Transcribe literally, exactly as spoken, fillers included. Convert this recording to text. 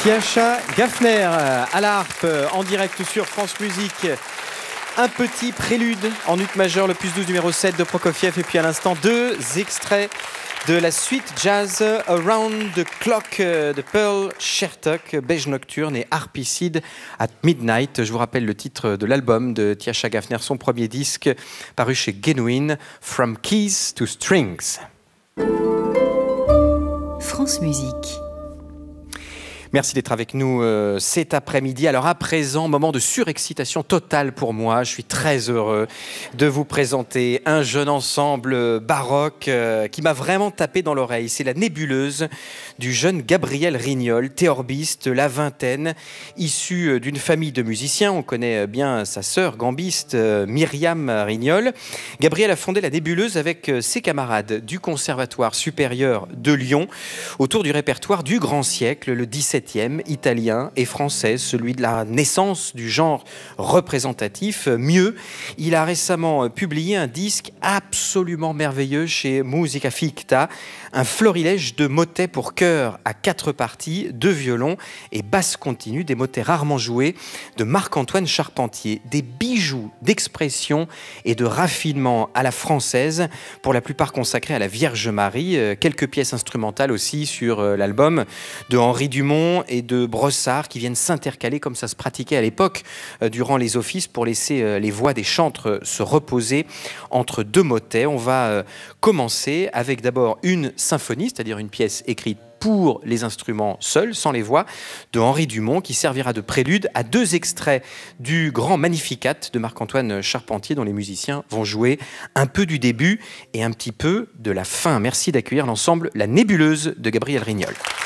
Tiascha Gaffner à la harpe en direct sur France Musique. Un petit prélude en ut majeur, le plus douze numéro sept de Prokofiev. Et puis à l'instant, deux extraits de la suite jazz Around the Clock de Pearl Shertock, Beige Nocturne et Harpicide at Midnight. Je vous rappelle le titre de l'album de Tiascha Gaffner, son premier disque paru chez Genuine, From Keys to Strings. France Musique. Merci d'être avec nous euh, cet après-midi. Alors à présent, moment de surexcitation totale pour moi. Je suis très heureux de vous présenter un jeune ensemble baroque euh, qui m'a vraiment tapé dans l'oreille. C'est la nébuleuse du jeune Gabriel Rignol, théorbiste, la vingtaine, issu d'une famille de musiciens. On connaît bien sa sœur gambiste, euh, Myriam Rignol. Gabriel a fondé la nébuleuse avec ses camarades du Conservatoire supérieur de Lyon autour du répertoire du grand siècle, le dix-septième, italien et français, celui de la naissance du genre représentatif. Mieux, il a récemment publié un disque absolument merveilleux chez Musica Ficta, un florilège de motets pour chœur à quatre parties, deux violons et basse continue, des motets rarement joués de Marc-Antoine Charpentier, des bijoux d'expression et de raffinement à la française, pour la plupart consacrés à la Vierge Marie, quelques pièces instrumentales aussi sur l'album de Henri Dumont et de Brossard qui viennent s'intercaler comme ça se pratiquait à l'époque euh, durant les offices pour laisser euh, les voix des chantres se reposer entre deux motets. On va euh, commencer avec d'abord une symphonie, c'est-à-dire une pièce écrite pour les instruments seuls, sans les voix, de Henri Dumont, qui servira de prélude à deux extraits du grand Magnificat de Marc-Antoine Charpentier, dont les musiciens vont jouer un peu du début et un petit peu de la fin. Merci d'accueillir l'ensemble La Nébuleuse de Gabriel Rignol.